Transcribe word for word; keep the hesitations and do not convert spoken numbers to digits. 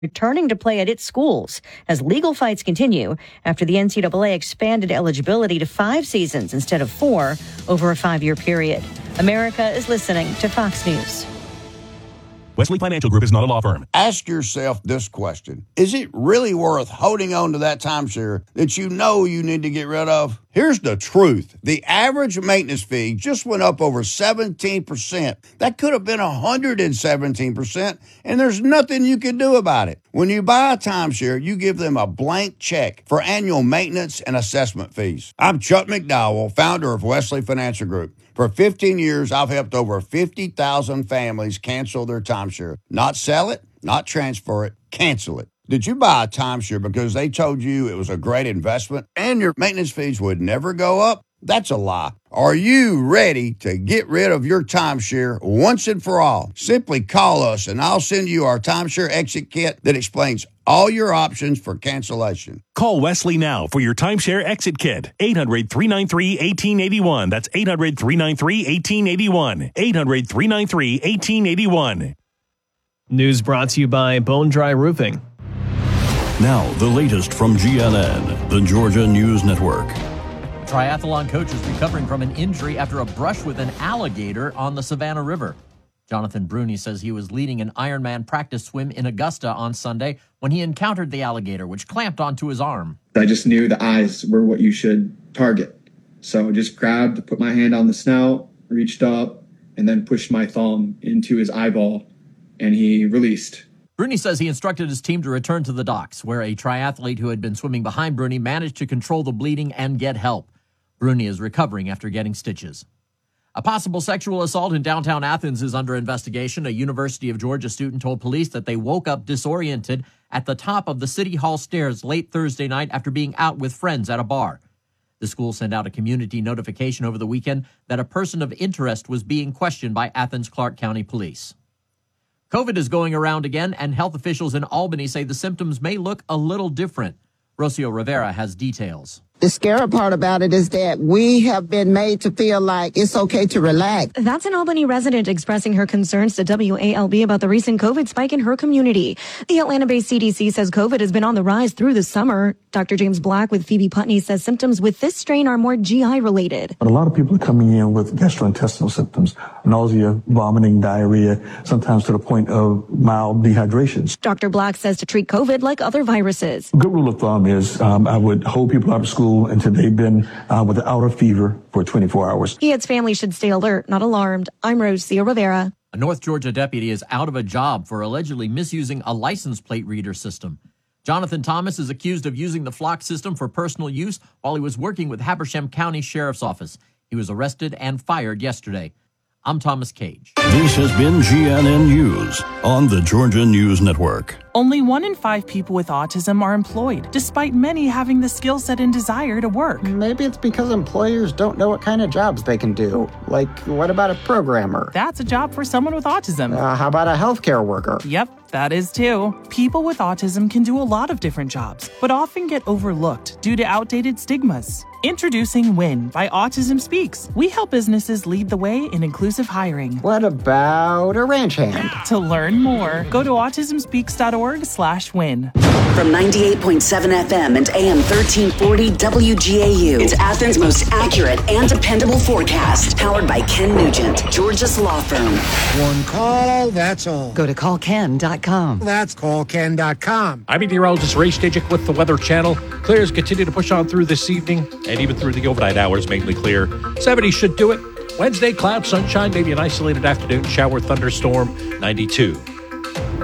returning to play at its schools as legal fights continue after the N C double A expanded eligibility to five seasons instead of four over a five-year period. America is listening to Fox News. Wesley Financial Group is not a law firm. Ask yourself this question. Is it really worth holding on to that timeshare that you know you need to get rid of? Here's the truth. The average maintenance fee just went up over seventeen percent. That could have been one hundred seventeen percent, and there's nothing you can do about it. When you buy a timeshare, you give them a blank check for annual maintenance and assessment fees. I'm Chuck McDowell, founder of Wesley Financial Group. For fifteen years, I've helped over fifty thousand families cancel their timeshare. Not sell it, not transfer it, cancel it. Did you buy a timeshare because they told you it was a great investment and your maintenance fees would never go up? That's a lie. Are you ready to get rid of your timeshare once and for all? Simply call us and I'll send you our timeshare exit kit that explains all your options for cancellation. Call Wesley now for your timeshare exit kit. eight hundred, three nine three, one eight eight one. That's eight hundred, three nine three, one eight eight one. eight hundred, three nine three, one eight eight one. News brought to you by Bone Dry Roofing. Now, the latest from G N N, the Georgia News Network. Triathlon coach is recovering from an injury after a brush with an alligator on the Savannah River. Jonathan Bruni says he was leading an Ironman practice swim in Augusta on Sunday when he encountered the alligator, which clamped onto his arm. I just knew the eyes were what you should target. So I just grabbed, put my hand on the snout, reached up, and then pushed my thumb into his eyeball, and he released. Bruni says he instructed his team to return to the docks, where a triathlete who had been swimming behind Bruni managed to control the bleeding and get help. Bruni is recovering after getting stitches. A possible sexual assault in downtown Athens is under investigation. A University of Georgia student told police that they woke up disoriented at the top of the City Hall stairs late Thursday night after being out with friends at a bar. The school sent out a community notification over the weekend that a person of interest was being questioned by Athens Clark County Police. COVID is going around again, and health officials in Albany say the symptoms may look a little different. Rocio Rivera has details. The scary part about it is that we have been made to feel like it's okay to relax. That's an Albany resident expressing her concerns to W A L B about the recent COVID spike in her community. The Atlanta-based C D C says COVID has been on the rise through the summer. Doctor James Black with Phoebe Putney says symptoms with this strain are more G I related. But a lot of people are coming in with gastrointestinal symptoms, nausea, vomiting, diarrhea, sometimes to the point of mild dehydration. Doctor Black says to treat COVID like other viruses. Good rule of thumb is um, I would hold people out of school until they've been uh, without a fever for twenty-four hours. He adds families should stay alert, not alarmed. I'm Rocio Rivera. A North Georgia deputy is out of a job for allegedly misusing a license plate reader system. Jonathan Thomas is accused of using the Flock system for personal use while he was working with Habersham County Sheriff's Office. He was arrested and fired yesterday. I'm Thomas Cage. This has been G N N News on the Georgia News Network. Only one in five people with autism are employed, despite many having the skill set and desire to work. Maybe it's because employers don't know what kind of jobs they can do. Like, what about a programmer? That's a job for someone with autism. Uh, how about a healthcare worker? Yep, that is too. People with autism can do a lot of different jobs, but often get overlooked due to outdated stigmas. Introducing WIN by Autism Speaks. We help businesses lead the way in inclusive hiring. What about a ranch hand? To learn more, go to autism speaks dot org slash win. From ninety-eight point seven F M and A M thirteen forty W G A U, it's Athens' most accurate and dependable forecast. Powered by Ken Nugent, Georgia's law firm. One call, that's all. Go to call ken dot com. That's call ken dot com. I'm meteorologist Ray Stajic with the Weather Channel. Clears continue to push on through this evening, and even through the overnight hours, mainly clear. seventy should do it. Wednesday, cloud, sunshine, maybe an isolated afternoon shower, thunderstorm, ninety-two.